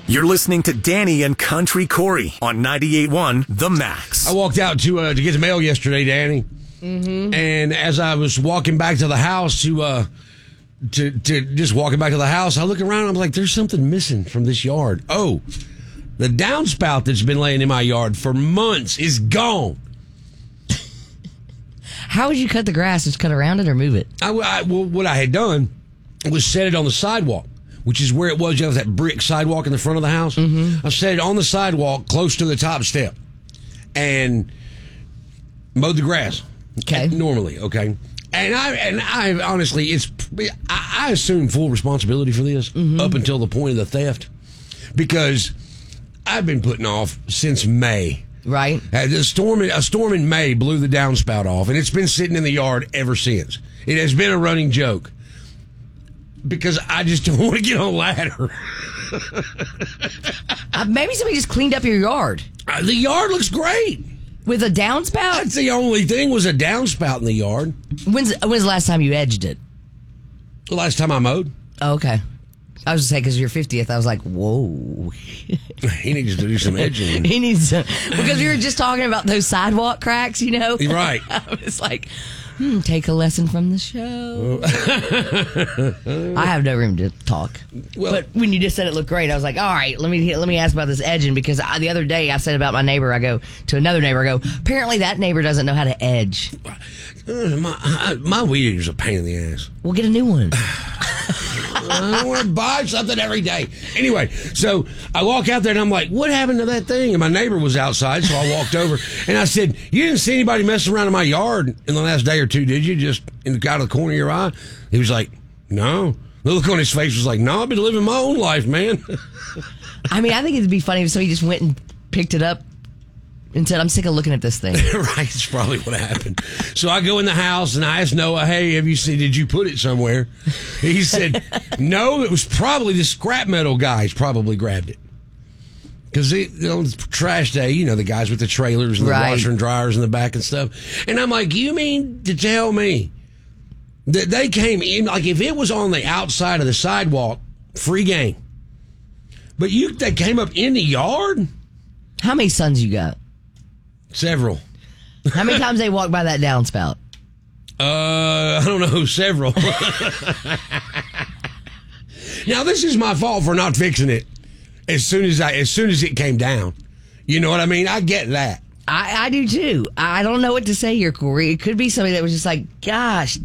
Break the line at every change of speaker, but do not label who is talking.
You're listening to Danny and Country Corey on 98.1 The Max.
I walked out to get the mail yesterday, Danny. Mm-hmm. And as I was walking back to the house to just walking back to the house, I look around and I'm like, there's something missing from this yard. Oh, the downspout that's been laying in my yard for months is gone.
How would you cut the grass? Just cut around it or move it?
Well, what I had done was set it on the sidewalk, which is where it was. You have that brick sidewalk in the front of the house. Mm-hmm. I set it on the sidewalk close to the top step and mowed the grass.
Okay.
Normally, okay. And I honestly, I assume full responsibility for this up until the point of the theft, because I've been putting off since May.
Right.
A storm in May blew the downspout off, and it's been sitting in the yard ever since. It has been a running joke because I just don't want to get on a ladder.
Maybe somebody just cleaned up your yard.
The yard looks great.
With a downspout?
That's the only thing, was a downspout in the yard.
When's the last time you edged it?
The last time I mowed.
Oh, okay. I was going to say, because your 50th, I was like, whoa.
He needs to do some edging.
He needs to, because we were just talking about those sidewalk cracks, you know?
Right.
I was like, take a lesson from the show. I have no room to talk. Well, but when you just said it looked great, I was like, all right, let me ask about this edging, because the other day I said about my neighbor, I go to another neighbor, I go, apparently that neighbor doesn't know how to edge.
My weed eater's a pain in the ass.
We'll get a new one.
I want to buy something every day. Anyway, so I walk out there and I'm like, what happened to that thing? And my neighbor was outside, so I walked over and I said, you didn't see anybody messing around in my yard in the last day or two, did you? Just out of the corner of your eye? He was like, no. The look on his face was like, no, I've been living my own life, man.
I mean, I think it'd be funny if somebody just went and picked it up and said, I'm sick of looking at this thing.
Right, that's probably what happened. So I go in the house and I ask Noah, hey, did you put it somewhere? He said, no, it was probably the scrap metal guys probably grabbed it. Because trash day, you know, the guys with the trailers and the washer and dryers in the back and stuff. And I'm like, you mean to tell me that they came in, like if it was on the outside of the sidewalk, free game. But they came up in the yard?
How many sons you got?
Several.
How many times they walk by that downspout?
I don't know, several. Now, this is my fault for not fixing it as soon as it came down. You know what I mean? I get that.
I do too. I don't know what to say here, Corey. It could be somebody that was just like, gosh,